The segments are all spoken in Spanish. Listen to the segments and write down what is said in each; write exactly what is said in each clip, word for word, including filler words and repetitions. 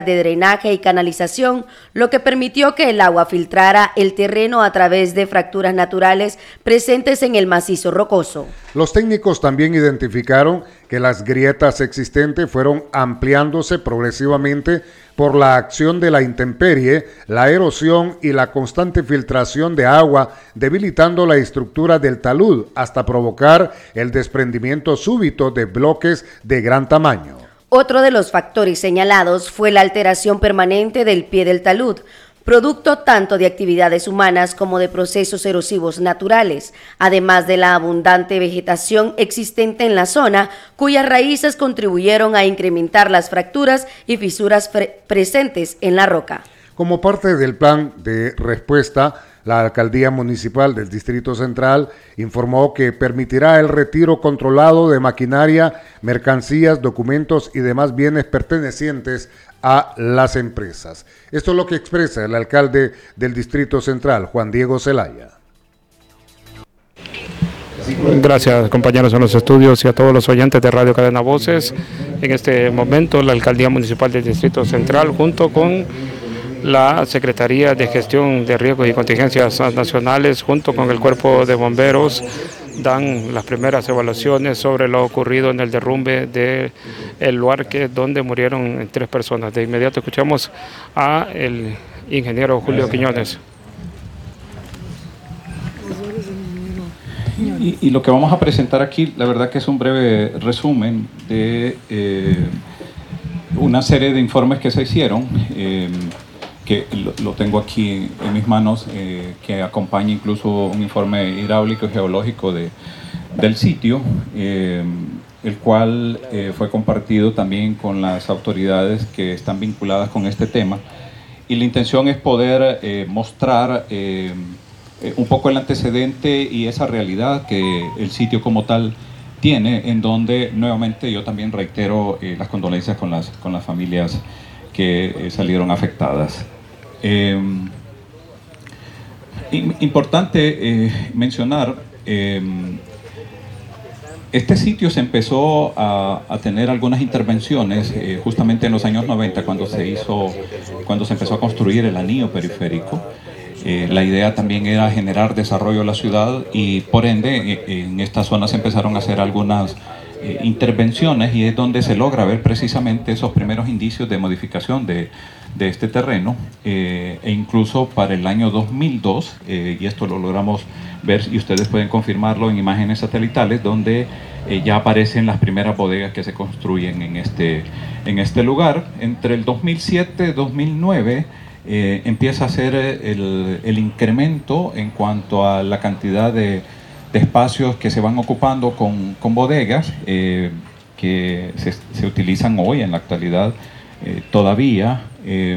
de drenaje y canalización, lo que permitió que el agua filtrara el terreno a través de fracturas naturales presentes en el macizo rocoso. Los técnicos también identificaron que las grietas existentes fueron ampliándose progresivamente por la acción de la intemperie, la erosión y la constante filtración de agua, debilitando la estructura del talud hasta provocar el desprendimiento súbito de bloques de gran tamaño. Otro de los factores señalados fue la alteración permanente del pie del talud, producto tanto de actividades humanas como de procesos erosivos naturales, además de la abundante vegetación existente en la zona, cuyas raíces contribuyeron a incrementar las fracturas y fisuras presentes en la roca. Como parte del plan de respuesta, la Alcaldía Municipal del Distrito Central informó que permitirá el retiro controlado de maquinaria, mercancías, documentos y demás bienes pertenecientes a las empresas. Esto es lo que expresa el alcalde del Distrito Central, Juan Diego Zelaya. Gracias, compañeros en los estudios y a todos los oyentes de Radio Cadena Voces. En este momento, la Alcaldía Municipal del Distrito Central, junto con la Secretaría de Gestión de Riesgos y Contingencias Nacionales, junto con el Cuerpo de Bomberos, dan las primeras evaluaciones sobre lo ocurrido en el derrumbe del lugar que, donde murieron tres personas. De inmediato escuchamos a el ingeniero Julio Quiñones. Y, y lo que vamos a presentar aquí, la verdad que es un breve resumen de eh, una serie de informes que se hicieron, eh, que lo, lo tengo aquí en mis manos, eh, que acompaña incluso un informe hidráulico y geológico de, del sitio, eh, el cual eh, fue compartido también con las autoridades que están vinculadas con este tema. Y la intención es poder eh, mostrar eh, un poco el antecedente y esa realidad que el sitio como tal tiene, en donde nuevamente yo también reitero eh, las condolencias con las, con las familias que eh, salieron afectadas. Eh, importante eh, mencionar, eh, este sitio se empezó a, a tener algunas intervenciones eh, justamente en los años noventa, cuando se hizo, cuando se empezó a construir el anillo periférico. Eh, la idea también era generar desarrollo en la ciudad y por ende en esta zona se empezaron a hacer algunas eh, intervenciones, y es donde se logra ver precisamente esos primeros indicios de modificación de, de este terreno, eh, e incluso para el año dos mil dos, eh, y esto lo logramos ver y ustedes pueden confirmarlo en imágenes satelitales, donde eh, ya aparecen las primeras bodegas que se construyen en este, en este lugar. Entre el dos mil siete y dos mil nueve Eh, empieza a ser el, el incremento en cuanto a la cantidad de, de espacios que se van ocupando con, con bodegas eh, que se, se utilizan hoy en la actualidad eh, todavía. Eh,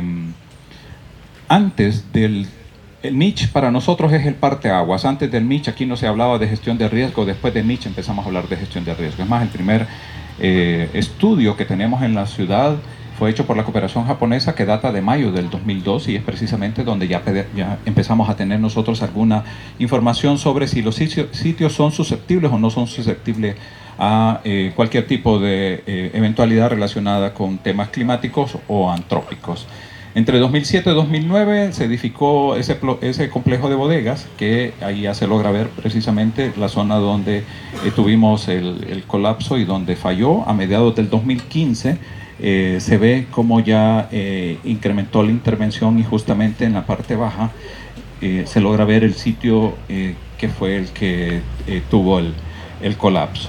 antes del el M I C H para nosotros es el parteaguas. Antes del M I C H aquí no se hablaba de gestión de riesgo, después del M I C H empezamos a hablar de gestión de riesgo. Es más, el primer eh, estudio que tenemos en la ciudad fue hecho por la cooperación japonesa, que data de mayo del dos mil dos, y es precisamente donde ya, ya empezamos a tener nosotros alguna información sobre si los sitios, sitios son susceptibles o no son susceptibles a eh, cualquier tipo de eh, eventualidad relacionada con temas climáticos o antrópicos. Entre dos mil siete y dos mil nueve se edificó ese, ese complejo de bodegas, que ahí ya se logra ver precisamente la zona donde eh, tuvimos el, el colapso y donde falló. A mediados del dos mil quince Eh, se ve cómo ya eh, incrementó la intervención, y justamente en la parte baja eh, se logra ver el sitio eh, que fue el que eh, tuvo el, el colapso.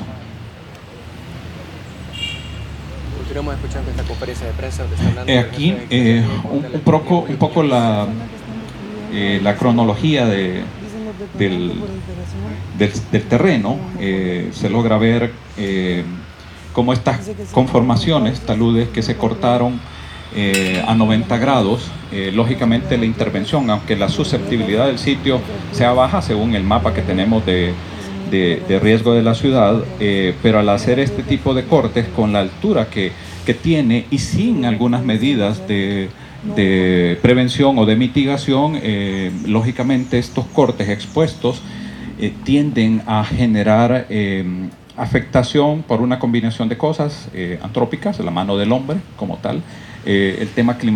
Continuamos escuchando esta conferencia de prensa donde está hablando eh, aquí eh, un, un, poco, un poco la, eh, la cronología de, del, del, del terreno. Eh, se logra ver eh, como estas conformaciones, taludes que se cortaron eh, a noventa grados, eh, lógicamente la intervención, aunque la susceptibilidad del sitio sea baja según el mapa que tenemos de, de, de riesgo de la ciudad, eh, pero al hacer este tipo de cortes con la altura que, que tiene y sin algunas medidas de, de prevención o de mitigación, eh, lógicamente estos cortes expuestos eh, tienden a generar eh, afectación por una combinación de cosas eh, antrópicas, la mano del hombre como tal, eh, el tema climático